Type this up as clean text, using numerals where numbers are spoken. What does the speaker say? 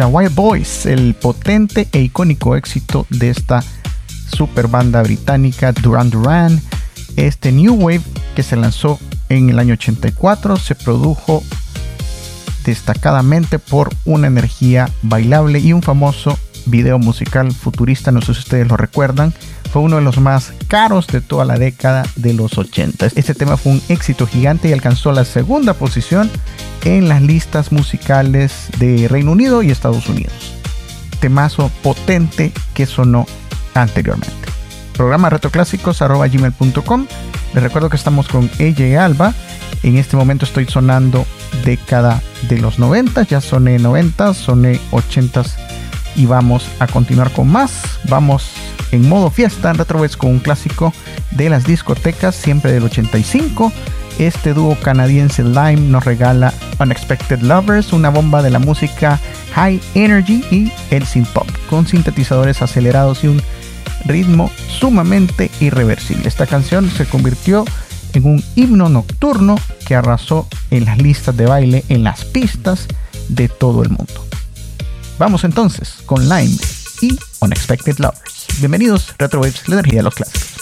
The Wild Boys, el potente e icónico éxito de esta super banda británica Duran Duran. Este New Wave que se lanzó en el año 84 se produjo destacadamente por una energía bailable y un famoso video musical futurista, no sé si ustedes lo recuerdan. Fue uno de los más caros de toda la década de los 80. Este tema fue un éxito gigante y alcanzó la segunda posición en las listas musicales de Reino Unido y Estados Unidos. Temazo potente que sonó anteriormente. Programa retroclásicos@gmail.com. Les recuerdo que estamos con AJ Alba. En este momento estoy sonando década de los 90. Ya soné 90, soné 80 y vamos a continuar con más. Vamos en modo fiesta en Retrobits con un clásico de las discotecas, siempre del 85. Este dúo canadiense Lime nos regala Unexpected Lovers, una bomba de la música High Energy y el synth pop, con sintetizadores acelerados y un ritmo sumamente irreversible. Esta canción se convirtió en un himno nocturno que arrasó en las listas de baile, en las pistas de todo el mundo. Vamos entonces con Lime y Unexpected Lovers. Bienvenidos, Retrowaves, la energía de los clásicos.